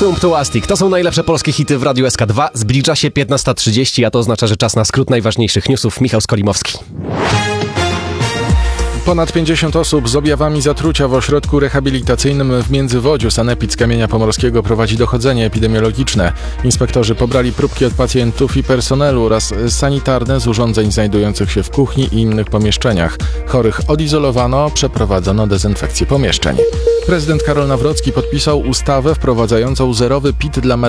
Sumptuastic. To są najlepsze polskie hity w Radiu SK2. Zbliża się 15:30, a to oznacza, że czas na skrót najważniejszych newsów. Michał Skolimowski. Ponad 50 osób z objawami zatrucia w ośrodku rehabilitacyjnym w Międzywodziu. Sanepid z Kamienia Pomorskiego prowadzi dochodzenie epidemiologiczne. Inspektorzy pobrali próbki od pacjentów i personelu oraz sanitarne z urządzeń znajdujących się w kuchni i innych pomieszczeniach. Chorych odizolowano, przeprowadzono dezynfekcję pomieszczeń. Prezydent Karol Nawrocki podpisał ustawę wprowadzającą zerowy PIT dla